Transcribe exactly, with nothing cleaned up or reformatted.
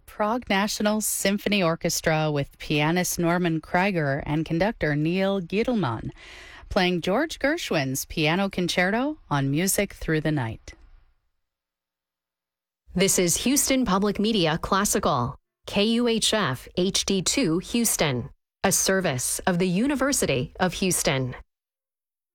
Prague National Symphony Orchestra with pianist Norman Krieger and conductor Neil Giedelman, playing George Gershwin's Piano Concerto on Music Through the Night. This is Houston Public Media Classical, K U H F H D two Houston, a service of the University of Houston.